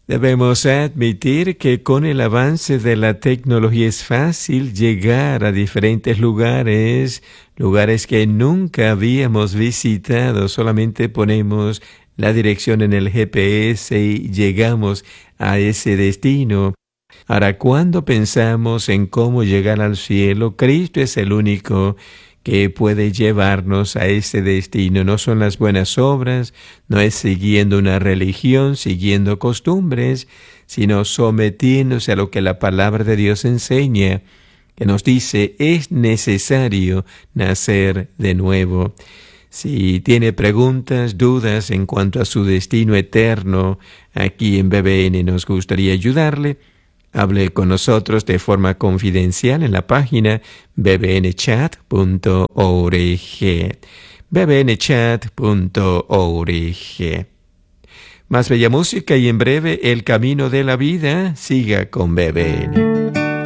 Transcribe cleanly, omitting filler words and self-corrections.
Debemos admitir que con el avance de la tecnología es fácil llegar a diferentes lugares que nunca habíamos visitado. Solamente ponemos la dirección en el GPS y llegamos a ese destino. Ahora, cuando pensamos en cómo llegar al cielo, Cristo es el único que puede llevarnos a ese destino. No son las buenas obras, no es siguiendo una religión, siguiendo costumbres, sino sometiéndose a lo que la palabra de Dios enseña, que nos dice, es necesario nacer de nuevo. Si tiene preguntas, dudas en cuanto a su destino eterno, aquí en BBN nos gustaría ayudarle. Hable con nosotros de forma confidencial en la página bbnchat.org. bbnchat.org. Más bella música y en breve el camino de la vida. Siga con BBN.